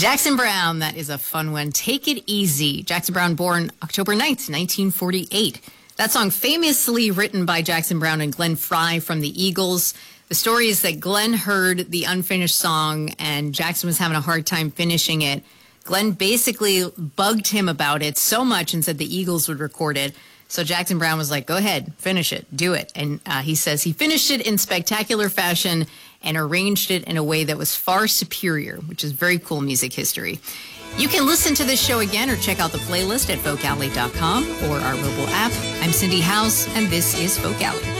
Jackson Browne, that is a fun one. Take It Easy. Jackson Browne, born October 9th, 1948. That song famously written by Jackson Browne and Glenn Frey from the Eagles. The story is that Glenn heard the unfinished song and Jackson was having a hard time finishing it. Glenn basically bugged him about it so much and said the Eagles would record it. So Jackson Browne was like, go ahead, finish it, do it. And he says he finished it in spectacular fashion and arranged it in a way that was far superior, which is very cool music history. You can listen to this show again or check out the playlist at folkalley.com or our mobile app. I'm Cindy House, and this is Folk Alley.